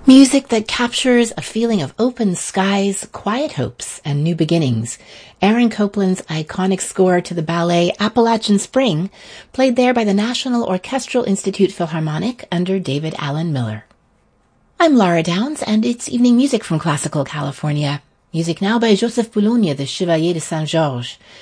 Music that captures a feeling of open skies, quiet hopes, and new beginnings. Aaron Copland's iconic score to the ballet Appalachian Spring, played there by the National Orchestral Institute Philharmonic under David Allen Miller. I'm Laura Downs, and it's evening music from Classical California. Music now by Joseph Boulogne, the Chevalier de Saint-Georges.